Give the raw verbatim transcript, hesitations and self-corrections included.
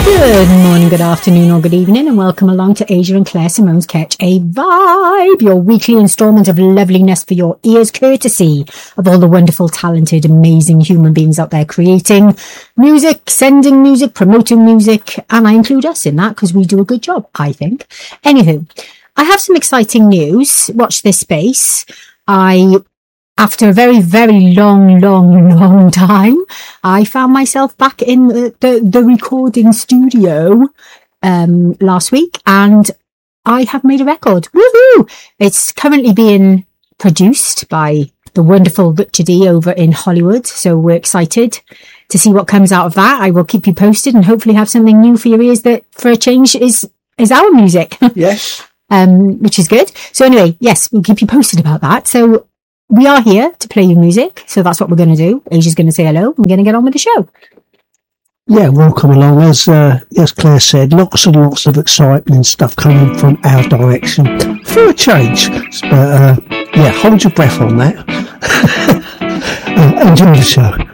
Good morning, good afternoon, or good evening, and welcome along to Asia and Claire Simone's Catch a Vibe, your weekly instalment of loveliness for your ears, courtesy of all the wonderful, talented, amazing human beings out there creating music, sending music, promoting music, and I include us in that because we do a good job, I think. Anywho, I have some exciting news. Watch this space. I... After a very, very long, long, long time, I found myself back in the, the, the recording studio um, last week, and I have made a record. Woohoo! It's currently being produced by the wonderful Richard E over in Hollywood, so we're excited to see what comes out of that. I will keep you posted and hopefully have something new for your ears that, for a change, is is our music. Yes. um, which is good. So anyway, yes, we'll keep you posted about that. So we are here to play you music, so that's what we're going to do. Asia's going to say hello. We're going to get on with the show. Yeah, welcome along. As uh, as Claire said, lots and lots of excitement and stuff coming from our direction for a change. But uh, yeah, hold your breath on that. uh, enjoy the show.